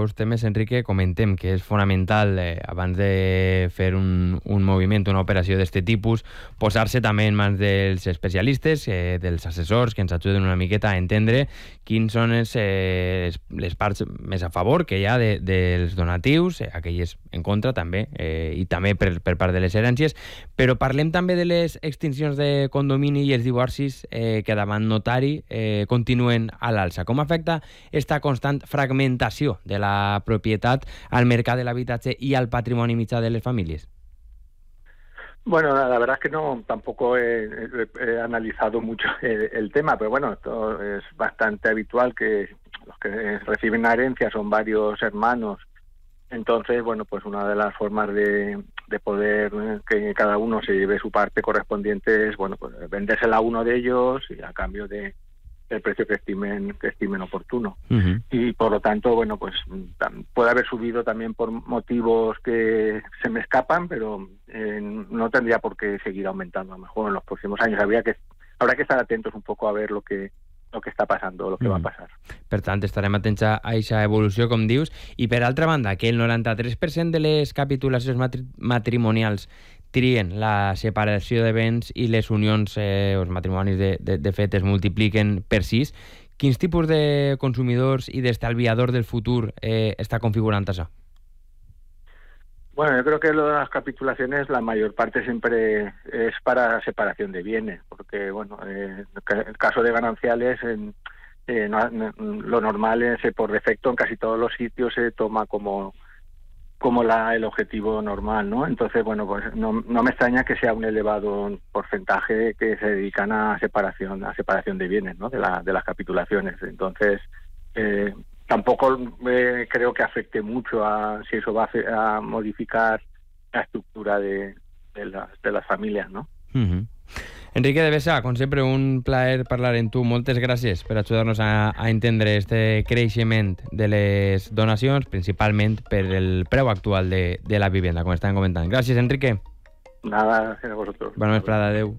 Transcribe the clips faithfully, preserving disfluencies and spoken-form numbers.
dos temes, Enrique, comentem que és fonamental, eh, abans de fer un, un moviment, una operació d'aquest tipus, posar-se també en mans dels especialistes, eh, dels assessors, que ens ajuden una miqueta a entendre quins són els, eh, les parts més a favor que hi ha de, dels donatius, eh, aquelles en contra també, eh, i també per, per part de les herències, però parlem també de les extincions de condomini i els divorcis eh, que davant notari eh, continuen a l'alça. Com afecta esta constant fragmentació de la propietat al mercat de l'habitatge y al patrimonio mitjà de las familias? Bueno, la verdad es que no, tampoco he, he, he analizado mucho el, el tema, pero bueno, esto es bastante habitual que los que reciben una herencia son varios hermanos. Entonces, bueno, pues una de las formas de, de poder que cada uno se lleve su parte correspondiente es, bueno, pues vendérsela a uno de ellos y a cambio de el precio que estimen que estimen oportuno. Uh-huh. Y por lo tanto, bueno, pues puede haber subido también por motivos que se me escapan, pero eh, no tendría por qué seguir aumentando a lo mejor en los próximos años. Habría que habrá que estar atentos un poco a ver lo que lo que està passant o el que mm. va passar. Per tant, estarem atents a aquesta evolució, com dius, i per altra banda, que el noranta-tres per cent de les capitulacions matri matrimonials trien la separació de béns i les unions, eh, els matrimonis de, de, de fet es multipliquen per sis. Quins tipus de consumidors i d'estalviadors del futur eh, està configurant això? Bueno, yo creo que lo de las capitulaciones, la mayor parte siempre es para separación de bienes, porque, bueno, eh, en el caso de gananciales, en, eh, no, no, lo normal es, eh, por defecto, en casi todos los sitios se toma como como la, el objetivo normal, ¿no? Entonces, bueno, pues no, no me extraña que sea un elevado porcentaje que se dedican a separación a separación de bienes, ¿no? De, la, de las capitulaciones. Entonces, eh, tampoco eh, creo que afecte mucho a si eso va a, a modificar la estructura de, de, las, de las familias, ¿no? Uh-huh. Enrique de Besa, com sempre, un plaer parlar amb tu. Moltes gràcies per ajudar-nos a, a entendre este creixement de les donacions, principalment per el preu actual de, de la vivienda, com estàvem comentant. Gràcies, Enrique. Nada, gracias a vosotros. Bona vesprada, adeu.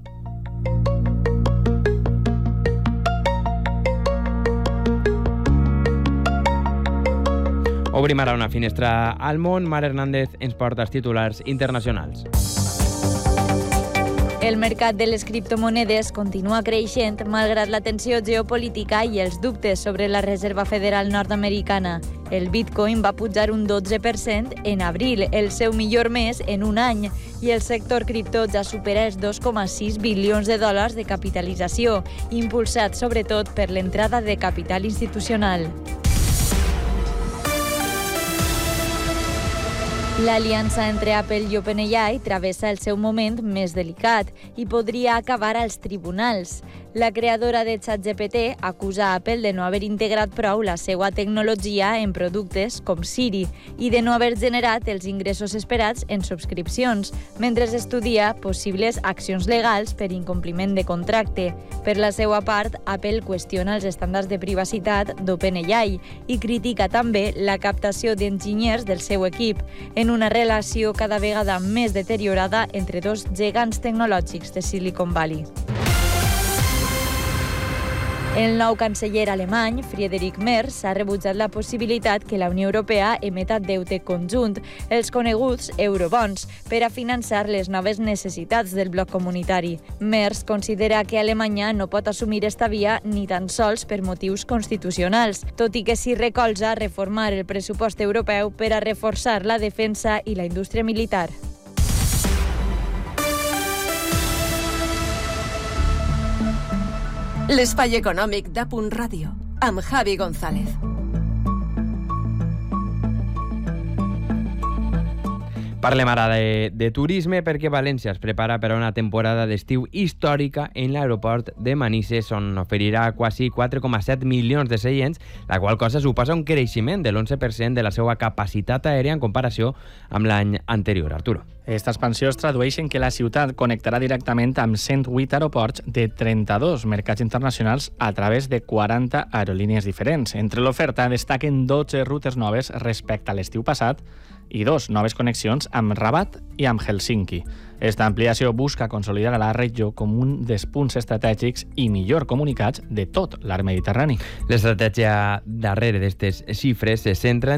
Obrim ara una finestra al món. Mar Hernández ens porta els titulars internacionals. El mercat de les criptomonedes continua creixent malgrat la tensió geopolítica i els dubtes sobre la Reserva Federal nord-americana. El Bitcoin va pujar un dotze per cent en abril, el seu millor mes en un any, i el sector cripto ja supera els dos coma sis bilions de dòlars de capitalització, impulsat sobretot per l'entrada de capital institucional. L'aliança entre Apple i OpenAI travessa el seu moment més delicat i podria acabar als tribunals. La creadora de ChatGPT acusa Apple de no haver integrat prou la seva tecnologia en productes com Siri i de no haver generat els ingressos esperats en subscripcions, mentre estudia possibles accions legals per incompliment de contracte. Per la seva part, Apple qüestiona els estàndards de privacitat d'OpenAI i critica també la captació d'enginyers del seu equip, en una relació cada vegada més deteriorada entre dos gegants tecnològics de Silicon Valley. El nou canceller alemany, Friedrich Merz, ha rebutjat la possibilitat que la Unió Europea emeta deute conjunt, els coneguts eurobons, per a finançar les noves necessitats del bloc comunitari. Merz considera que Alemanya no pot assumir esta via ni tan sols per motius constitucionals, tot i que s'hi recolza reformar el pressupost europeu per a reforçar la defensa i la indústria militar. L'espai econòmic d'A Punt Ràdio, amb Javi González. Parlem ara de, de turisme perquè València es prepara per a una temporada d'estiu històrica en l'aeroport de Manises, on oferirà quasi quatre coma set milions de seients, la qual cosa suposa un creixement de l'onze per cent de la seva capacitat aèria en comparació amb l'any anterior. Arturo. Aquesta expansió es tradueix en que la ciutat connectarà directament amb cent vuit aeroports de trenta-dos mercats internacionals a través de quaranta aerolínies diferents. Entre l'oferta destaquen dotze rutes noves respecte a l'estiu passat i dos noves connexions amb Rabat i amb Helsinki. Esta ampliació busca consolidar a la regió com un dels punts estratègics i millor comunicats de tot l'arc mediterrani. L'estratègia darrere d'aquestes xifres se centra